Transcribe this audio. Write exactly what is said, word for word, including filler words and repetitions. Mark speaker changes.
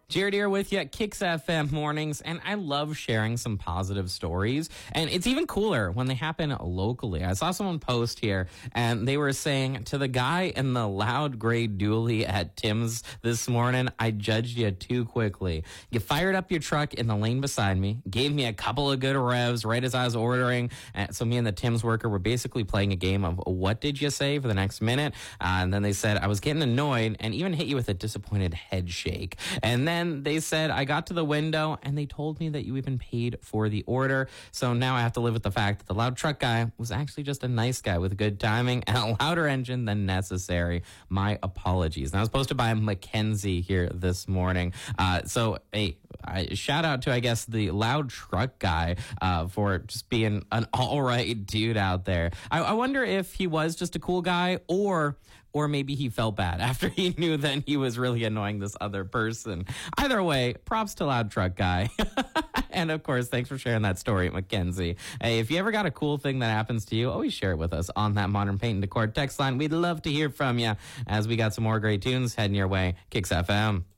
Speaker 1: Jared here with you at Kicks F M mornings, and I love sharing some positive stories. And it's even cooler when they happen locally. I saw someone post here, and they were saying to the guy in the loud gray dually at Tim's this morning, I judged you too quickly. You fired up your truck in the lane beside me, gave me a couple of good revs right as I was ordering. And so me and the Tim's worker were basically playing a game of what did you say for the next minute? Uh, and then they said I was getting annoyed and even hit you with a disappointed head shake. And then And they said, I got to the window and they told me that you even paid for the order. So now I have to live with the fact that the loud truck guy was actually just a nice guy with good timing and a louder engine than necessary. My apologies. And I was posted by Mackenzie here this morning. Uh, so, hey, I, shout out to, I guess, the loud truck guy uh, for just being an all right dude out there. I, I wonder if he was just a cool guy or... Or maybe he felt bad after he knew that he was really annoying this other person. Either way, props to Loud Truck Guy. And of course, thanks for sharing that story, Mackenzie. Hey, if you ever got a cool thing that happens to you, always share it with us on that Modern Paint and Decor text line. We'd love to hear from you as we got some more great tunes heading your way. Kicks F M.